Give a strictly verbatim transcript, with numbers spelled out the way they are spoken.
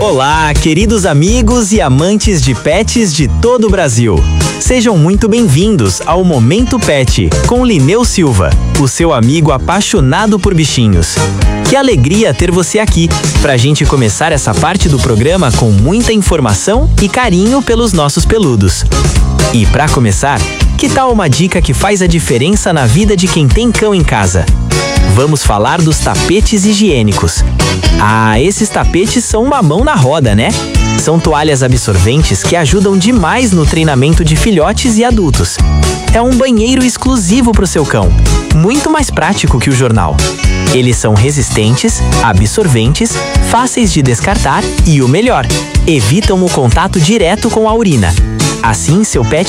Olá, queridos amigos e amantes de pets de todo o Brasil. Sejam muito bem-vindos ao Momento Pet, com Lineu Silva, o seu amigo apaixonado por bichinhos. Que alegria ter você aqui, pra gente começar essa parte do programa com muita informação e carinho pelos nossos peludos. E pra começar, que tal uma dica que faz a diferença na vida de quem tem cão em casa? Vamos falar dos tapetes higiênicos. Ah, esses tapetes são uma mão na roda, né? São toalhas absorventes que ajudam demais no treinamento de filhotes e adultos. É um banheiro exclusivo para o seu cão, muito mais prático que o jornal. Eles são resistentes, absorventes, fáceis de descartar e o melhor, evitam o contato direto com a urina. Assim, seu pet